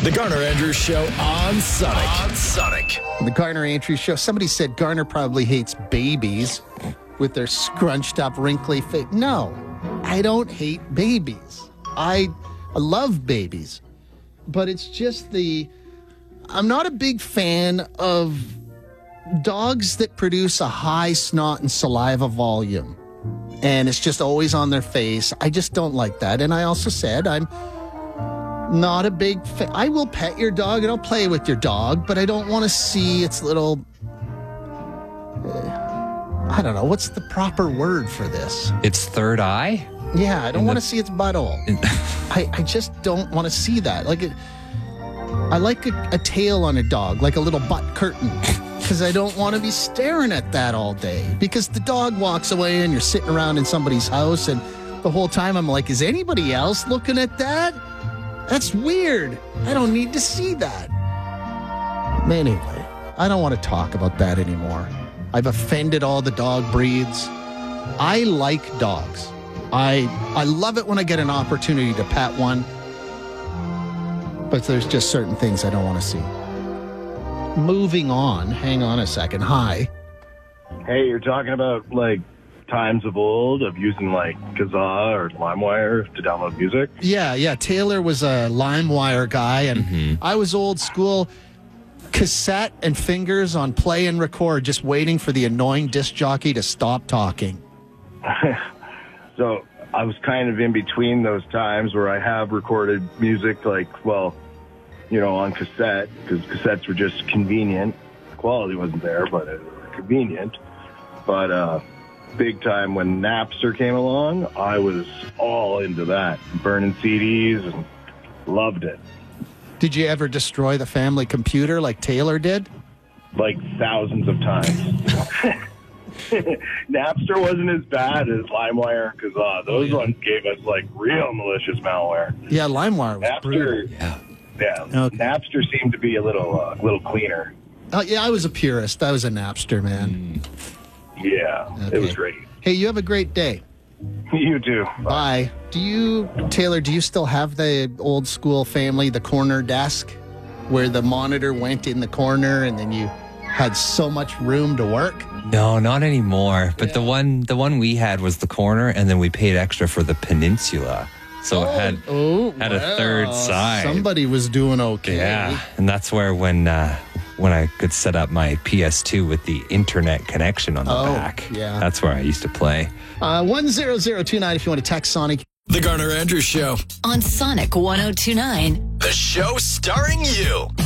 The Garner Andrews Show on Sonic. The Garner Andrews Show. Somebody said Garner probably hates babies with their scrunched up, wrinkly face. No, I don't hate babies. I love babies. But it's just I'm not a big fan of dogs that produce a high snot and saliva volume. And it's just always on their face. I just don't like that. And I also said I'm not a big fan. I will pet your dog and I'll play with your dog, but I don't want to see its little... I don't know. What's the proper word for this? Its third eye? Yeah, I don't want to see its butthole. I just don't want to see that. I like a tail on a dog, like a little butt curtain, because I don't want to be staring at that all day. Because the dog walks away and you're sitting around in somebody's house, and the whole time I'm like, is anybody else looking at that? That's weird. I don't need to see that. Anyway, I don't want to talk about that anymore. I've offended all the dog breeds. I like dogs. I love it when I get an opportunity to pet one. But there's just certain things I don't want to see. Moving on. Hang on a second. Hi. Hey, you're talking about, times of old of using, Kazaa or LimeWire to download music? Yeah. Taylor was a LimeWire guy, and I was old school cassette and fingers on play and record, just waiting for the annoying disc jockey to stop talking. So I was kind of in between those times where I have recorded music on cassette, because cassettes were just convenient. The quality wasn't there, but it was convenient. But big time when Napster came along, I was all into that, burning CDs, and loved it. Did you ever destroy the family computer like Taylor did? Thousands of times. Napster wasn't as bad as LimeWire, because those ones gave us real malicious malware. Yeah, LimeWire was brutal. Yeah. Okay. Napster seemed to be a little cleaner. Yeah, I was a purist. I was a Napster man. Yeah, okay. It was great. Hey, you have a great day. You too. Bye. Taylor, do you still have the old school family, the corner desk, where the monitor went in the corner and then you had so much room to work? No, not anymore. But the one we had was the corner, and then we paid extra for the peninsula. So it had a third side. Somebody was doing okay. Yeah, and that's where when I could set up my PS2 with the internet connection on the back. Yeah. That's where I used to play. 10029 if you want to text Sonic. The Garner Andrews Show on Sonic 102.9. The show starring you.